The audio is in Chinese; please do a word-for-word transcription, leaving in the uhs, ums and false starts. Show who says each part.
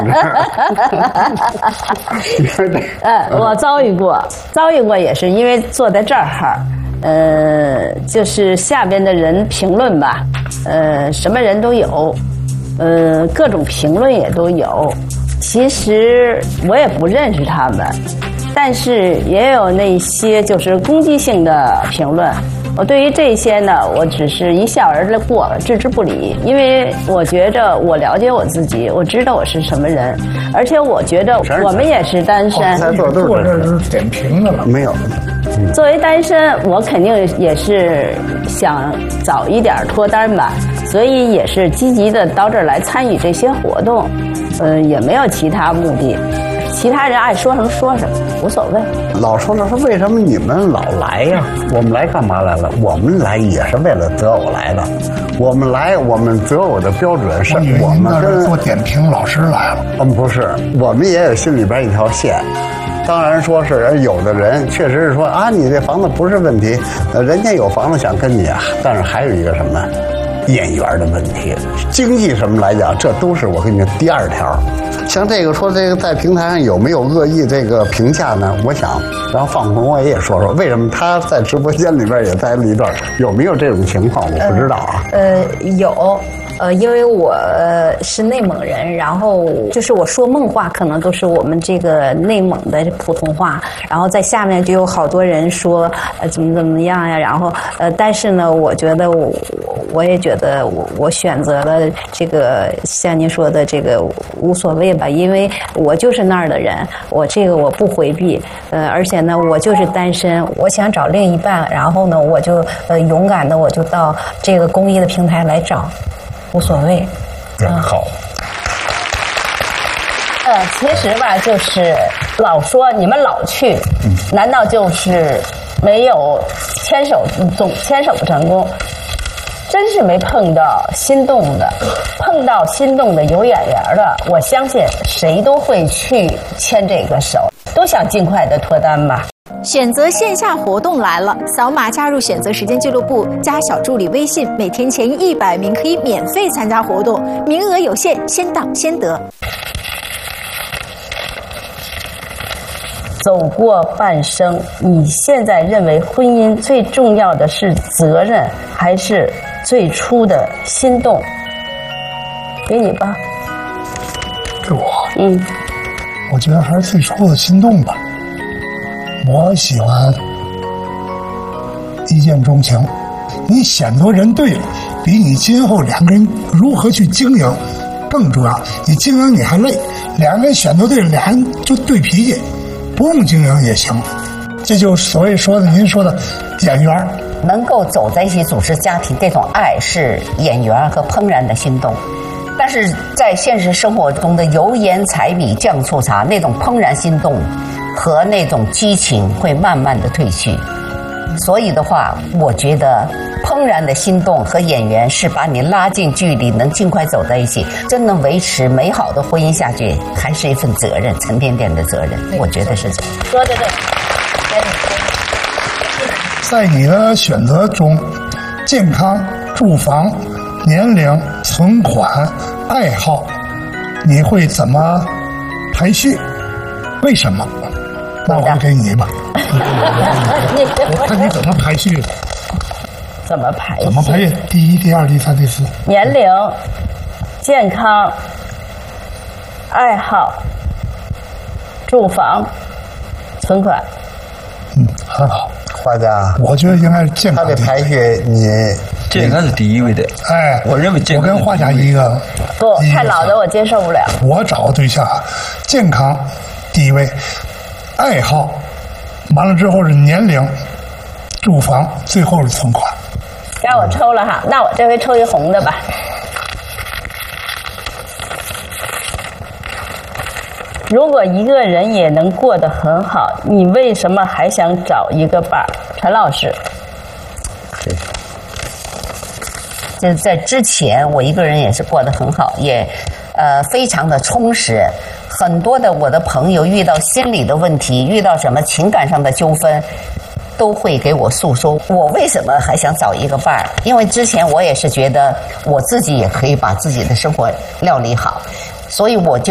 Speaker 1: 呃，我遭遇过，遭遇过也是因为坐在这儿哈，呃，就是下边的人评论吧，呃，什么人都有，呃，各种评论也都有。其实我也不认识他们，但是也有那些就是攻击性的评论。我对于这些呢，我只是一笑而过，置之不理，因为我觉着我了解我自己，我知道我是什么人，而且我觉得我们也是单身。
Speaker 2: 坐这是点评的了，
Speaker 3: 没有。
Speaker 1: 作为单身，我肯定也是想早一点脱单吧，所以也是积极的到这儿来参与这些活动，呃，也没有其他目的。其他人爱说什么说什么，无所谓。
Speaker 3: 老说了，说为什么你们老来呀？我们来干嘛来了？我们来也是为了择偶来的。我们来，我们择偶的标准是我们跟
Speaker 2: 做点评老师来了。
Speaker 3: 嗯，不是，我们也有心里边一条线。当然说是有的人确实是说啊，你这房子不是问题，呃，人家有房子想跟你啊，但是还有一个什么？眼缘的问题，经济什么来讲，这都是我跟你说第二条。像这个说这个在平台上有没有恶意这个评价呢？我想，然后放红我也说说，为什么他在直播间里边也待了一段，有没有这种情况？我不知道啊。
Speaker 4: 呃，呃有。呃，因为我是内蒙人，然后就是我说梦话，可能都是我们这个内蒙的普通话，然后在下面就有好多人说呃怎么怎么样呀，然后呃，但是呢，我觉得我我也觉得我我选择了这个像您说的这个无所谓吧，因为我就是那儿的人，我这个我不回避，呃，而且呢，我就是单身，我想找另一半，然后呢，我就呃勇敢的我就到这个公益的平台来找。无所谓，
Speaker 2: 嗯，好。
Speaker 1: 呃，其实吧，就是老说你们老去，嗯、难道就是没有牵手总牵手不成功？真是没碰到心动的，碰到心动的有眼缘的，我相信谁都会去牵这个手，都想尽快的脱单吧。
Speaker 5: 选择线下活动来了，扫码加入选择时间俱乐部，加小助理微信，每天前一百名可以免费参加活动，名额有限，先到先得。
Speaker 1: 走过半生，你现在认为婚姻最重要的是责任，还是最初的心动？给你吧。
Speaker 2: 给我？
Speaker 1: 嗯，
Speaker 2: 我觉得还是最初的心动吧。我喜欢一见钟情，你选择人对了，比你今后两个人如何去经营更重要。你经营你还累，两个人选择对了，俩人就对脾气，不用经营也行。这就是所谓说的您说的眼缘。
Speaker 6: 能够走在一起组织家庭，这种爱是眼缘和怦然的心动。但是在现实生活中的油盐柴米酱醋茶，那种怦然心动和那种激情会慢慢的褪去。所以的话，我觉得怦然的心动和眼缘是把你拉近距离，能尽快走在一起，真能维持美好的婚姻下去，还是一份责任，沉甸甸的责任。我觉得是这样。
Speaker 1: 说的对。
Speaker 2: 在你的选择中，健康、住房、年龄、存款、爱好，你会怎么排序？为什么？那我给你吧。我看你怎么排序。
Speaker 1: 怎么排序？
Speaker 2: 怎么排序？第一、第二、第三、第四。
Speaker 1: 年龄、健康、爱好、住房、存款。
Speaker 2: 嗯，很好。
Speaker 3: 画家，
Speaker 2: 我觉得应该是健康。
Speaker 3: 他的排序，你
Speaker 7: 健康是第一位的。
Speaker 2: 哎，
Speaker 7: 我认为健康。
Speaker 2: 我跟画家一个。
Speaker 1: 不，太老的我接受不了。
Speaker 2: 我找个对象，健康第一位，爱好，完了之后是年龄、住房，最后是存款。
Speaker 1: 该我抽了哈，那我这回抽一红的吧。如果一个人也能过得很好，你为什么还想找一个伴儿？陈老师，
Speaker 6: 就是在之前，我一个人也是过得很好，也呃非常的充实。很多的我的朋友遇到心理的问题，遇到什么情感上的纠纷，都会给我诉说。我为什么还想找一个伴儿？因为之前我也是觉得我自己也可以把自己的生活料理好，所以我就。